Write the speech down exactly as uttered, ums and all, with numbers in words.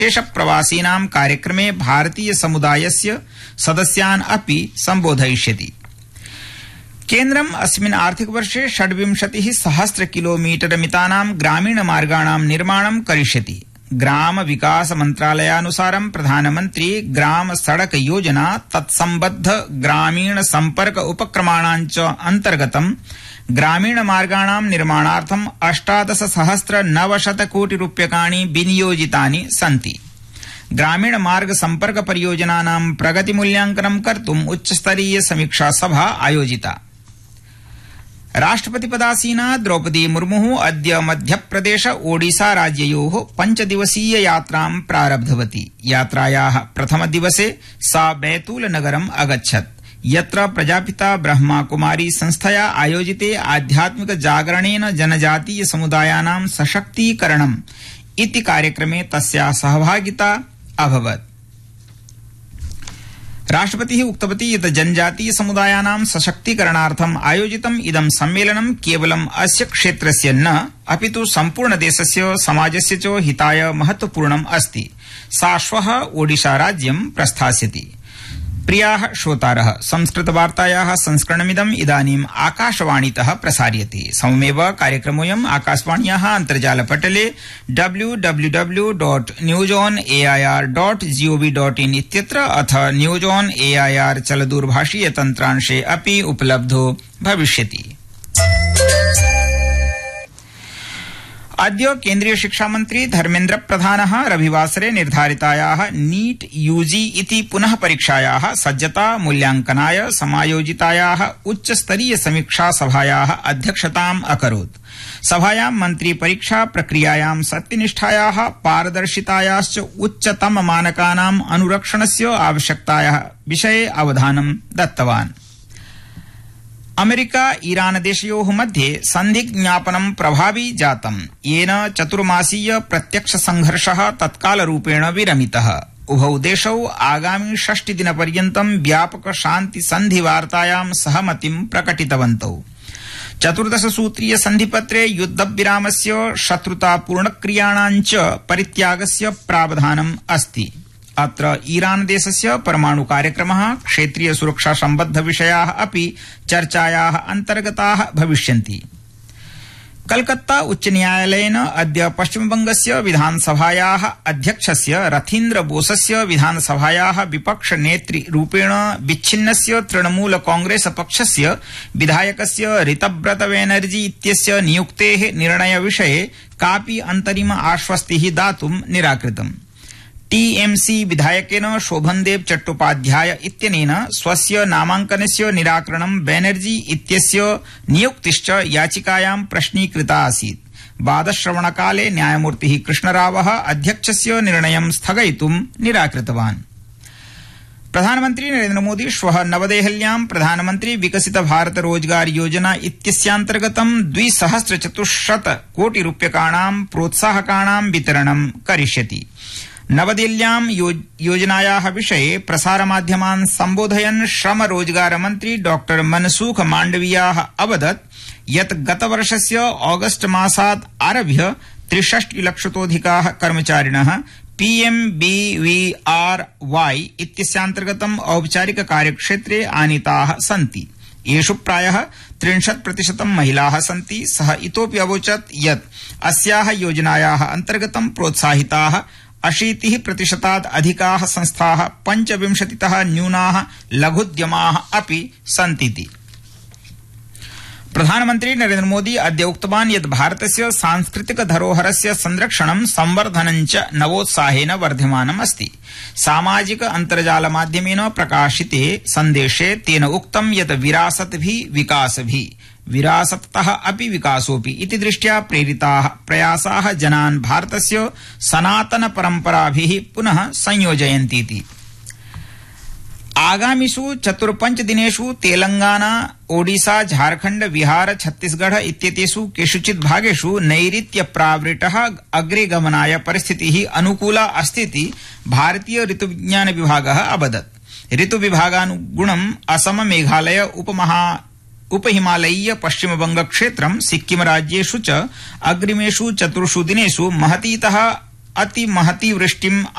विशेष प्रवासीनां कार्यक्रमे भारतीय समुदायस्य सदस्यान् अपि सम्बोधयिष्यति। केन्द्रम् अस्मिन् आर्थिकवर्षे षड्विंशतिः सहस्र किलोमीटर मितानां ग्रामीण मार्गाणां निर्माणं करिष्यति। ग्राम विकास मन्त्रालयानुसारं प्रधानमन्त्री ग्राम सड़क योजना तत्सम्बद्ध ग्रामीण सम्पर्क उपक्रमाणां च अन्तर्गतं ग्रामीण मार्गाणां निर्माणार्थं अष्टादश सहस्र नवशत कोटि रूप्यकाणि विनियोजितानि सन्ति। ग्रामीण मार्ग सम्पर्क परियोजनानां प्रगतिमूल्यांकनं कर्तुम् उच्चस्तरीय समीक्षा सभा आयोजिता। राष्ट्रपतिपदासीना द्रौपदी मुर्मुः अद्य मध्यप्रदेश ओडिशा राज्ययोः पञ्चदिवसीय यात्रां प्रारब्धवती। यात्रायाः प्रथमदिवसे सा बैतूल नगरम् अगच्छत्, यत्र प्रजापिता ब्रह्माकुमारी संस्थया आयोजिते आध्यात्मिक जागरणेन जनजातीय समुदायानां सशक्तीकरणम् इति कार्यक्रमे तस्याः सहभागिता अभवत्। राष्ट्रपतिः उक्तवती यत् जनजातीय समुदायानां सशक्तीकरणार्थम् आयोजितम् इदं सम्मेलनं केवलम् अस्य क्षेत्रस्य न अपितु सम्पूर्णदेशस्य समाजस्य च हिताय महत्वपूर्णम् अस्ति। सा श्वः ओडिशा राज्यं प्रस्थास्यति। प्रियाः श्रोतारः, संस्कृतवार्तायाः संस्करणमिदम् इदानीम् आकाशवाणीतः प्रसार्यते। सममेव कार्यक्रमोऽयम् आकाशवाण्याः अन्तर्जालपटले W W W dot news on A I R dot gov dot in इत्यत्र अथ news on A I R चलदूरभाषीय तन्त्रांशे अपि उपलब्धो भविष्यति। अद्य केन्द्रीय शिक्षामन्त्री धर्मेन्द्र प्रधानः रविवासरे निर्धारितायाः नीट यूजी इति पुनः परीक्षायाः सज्जता मूल्यांकनाय समायोजितायाः उच्चस्तरीय समीक्षा सभायाः अध्यक्षताम् अकरोत्। सभायां मन्त्री परीक्षा प्रक्रियायां सत्यनिष्ठायाः पारदर्शितायाश्च उच्चतम मानकानाम् अनुरक्षणस्य आवश्यकतायाः विषये अवधानं दत्तवान्। अमेरिका ईरान देशयोः मध्ये सन्धिज्ञापनं प्रभावी जातम्, येन चतुर्मासीय प्रत्यक्ष संघर्षः तत्कालरूपेण विरमितः। उभौ देशौ आगामि षष्टिदिनपर्यन्तं व्यापक शान्ति सन्धिवार्तायां सहमतिं प्रकटितवन्तौ। चतुर्दश सूत्रीय सन्धिपत्रे युद्धविरामस्य शत्रुतापूर्णक्रियाणां च परित्यागस्य प्रावधानम् अस्ति। अत्र ईरान देशस्य परमाणु कार्यक्रमः, क्षेत्रीय सुरक्षा सम्बद्ध विषयाः अपि चर्चायाः अन्तर्गताः भविष्यन्ति। कलकत्ता उच्च न्यायालयेन अद्य पश्चिमबंगस्य विधानसभायाः अध्यक्षस्य रथीन्द्र बोसस्य विधानसभायाः विपक्ष नेतृ रूपेण विच्छिन्नस्य तृणमूल कांग्रेस पक्षस्य विधायकस्य ऋतव्रत बैनर्जी इत्यस्य नियुक्तेः निर्णयविषये कापि अन्तरिम आश्वस्तिः दातुं निराकृतम्। टीएमसी विधायकेन शोभनदेव चट्टोपाध्याय इत्यनेन स्वस्य नामांकनस्य निराकरणं बैनर्जी इत्यस्य नियुक्तिश्च याचिकायां प्रश्नीकृता आसीत्। वादश्रवणकाले न्यायमूर्तिः कृष्णरावः अध्यक्षस्य निर्णयं स्थगयितुं निराकृतवान्। प्रधानमन्त्री नरेन्द्र मोदी श्वः नवदेहल्यां प्रधानमन्त्री विकसित भारत रोजगार योजना इत्यस्यान्तर्गतं द्विसहस्र चतुश्शत कोटि रूप्यकाणां प्रोत्साहकाणां वितरणं करिष्यति। नवदिल्ल्यां योजनायाः विषये प्रसारमाध्यमान् सम्बोधयन् श्रम रोजगार मन्त्री डॉक्टर मनसुख माण्डवियाः अवदत् यत् गतवर्षस्य ऑगस्ट मासात् आरभ्य त्रिषष्टिलक्षतोऽधिकाः कर्मचारिणः पीएमबीवीआरवाई इत्यस्यान्तर्गतं औपचारिक कार्यक्षेत्रे आनीताः सन्ति। येषु प्रायः त्रिंशत् प्रतिशतं महिलाः सन्ति। सः इतोऽपि अवोचत् यत् अस्याः योजनायाः अन्तर्गतं प्रोत्साहिताः अशीतिः प्रतिशतात् अधिकाः संस्थाः पञ्चविंशतितः न्यूनाः लघुद्यमाः अपि सन्तीति। प्रधानमन्त्री नरेन्द्र मोदी अद्य उक्तवान् यत् भारतस्य सांस्कृतिक धरोहरस्य संरक्षणं संवर्धनं च नवोत्साहेन वर्धमानम् अस्ति। सामाजिक अन्तर्जाल माध्यमेन प्रकाशिते सन्देशे तेन उक्तं यत् विरासत भी विकास भी विरासततः अपि विकासोऽपि इति दृष्ट्या प्रेरिताः प्रयासाः जनान् भारतस्य सनातन परम्पराभिः पुनः संयोजयन्तीति। आगामिषु चतुर्पञ्च दिनेषु तेलंगाना, ओडिशा, झारखण्ड, बिहार, छत्तीसगढ़ इत्येतेषु केषुचित् भागेषु नैऋत्य प्रावृतः अग्रे गमनाय परिस्थितिः अनुकूला अस्तीति भारतीय ऋतुविज्ञान विभागः अवदत्। ऋतुविभागानुगुणम् असम, मेघालय, उपमहा उपहिमालयीय पश्चिमबंग क्षेत्रं, सिक्किम राज्येषु च अग्रिमेषु चतुर्षु दिनेषु महतीतः अति महती वृष्टिम्